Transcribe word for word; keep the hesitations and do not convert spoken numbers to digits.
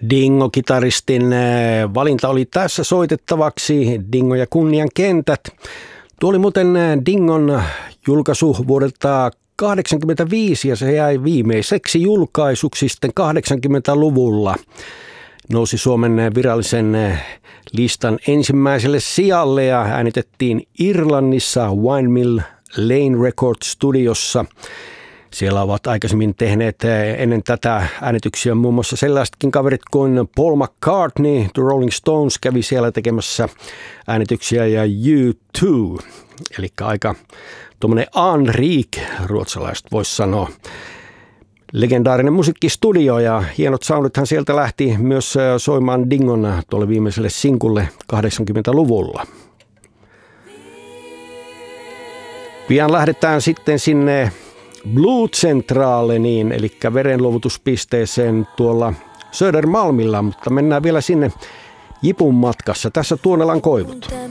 Dingo-kitaristin valinta oli tässä soitettavaksi, Dingo ja kunnian kentät. Tuo oli muuten Dingon julkaisu vuodelta kahdeksankymmentäviisi ja se jäi viimeiseksi julkaisuksi sitten kahdeksankymmentäluvulla. Nousi Suomen virallisen listan ensimmäiselle sijalle ja äänitettiin Irlannissa Windmill Lane Record Studiossa. Siellä ovat aikaisemmin tehneet ennen tätä äänityksiä muun muassa sellaisetkin kaverit kuin Paul McCartney, The Rolling Stones kävi siellä tekemässä äänityksiä ja U two, eli aika tuommoinen anrik ruotsalaiset voisi sanoa. Legendaarinen musiikkistudio ja hienot soundithan sieltä lähti myös soimaan Dingon tuolle viimeiselle sinkulle kahdeksankymmentäluvulla. Pian lähdetään sitten sinne Blodcentraleniin, eli verenluovutuspisteeseen tuolla Södermalmilla, mutta mennään vielä sinne Jipun matkassa. Tässä Tuonelan koivut.